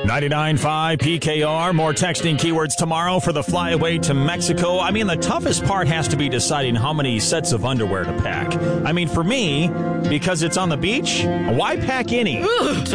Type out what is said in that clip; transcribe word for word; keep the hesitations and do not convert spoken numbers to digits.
ninety-nine point five P K R. More texting keywords tomorrow for the flyaway to Mexico. I mean, the toughest part has to be deciding how many sets of underwear to pack. I mean, for me, because it's on the beach, why pack any? Ugh.